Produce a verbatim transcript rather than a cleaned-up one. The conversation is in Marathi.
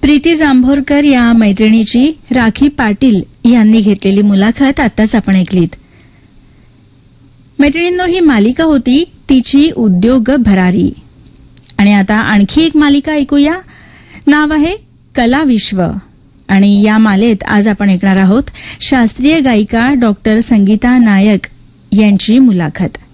प्रीती जांभोरकर या मैत्रिणीची राखी पाटील यांनी घेतलेली मुलाखत आताच आपण ऐकलीत. मैत्रिणींनो, ही मालिका होती तिची उद्योग भरारी. आणि आता आणखी एक मालिका ऐकूया. नाव आहे कला विश्व. आणि या मालेत आज आपण ऐकणार आहोत शास्त्रीय गायिका डॉक्टर संगीता नायक यांची मुलाखत.